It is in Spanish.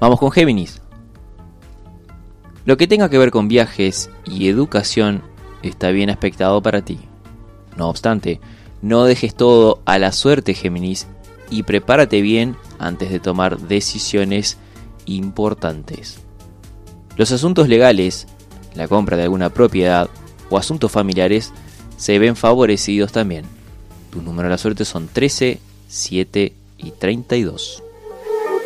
Vamos con Géminis. Lo que tenga que ver con viajes y educación está bien aspectado para ti. No obstante, no dejes todo a la suerte, Géminis, y prepárate bien antes de tomar decisiones importantes. Los asuntos legales, la compra de alguna propiedad o asuntos familiares se ven favorecidos también. Tus números de la suerte son 13, 7 y 32.